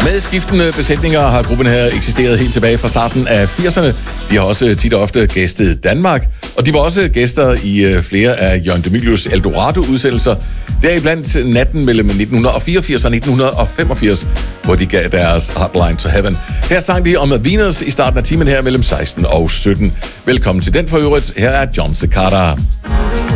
Med skiftende besætninger har gruppen her eksisteret helt tilbage fra starten af 80'erne. De har også tit og ofte gæstet Danmark, og de var også gæster i flere af Jørgen de Mylius Eldorado-udsendelser. Deriblandt natten mellem 1984 og 1985, hvor de gav deres Hotline to Heaven. Her sang de om Venus i starten af timen her mellem 16 og 17. Velkommen til den for øvrigt. Her er John Cicada.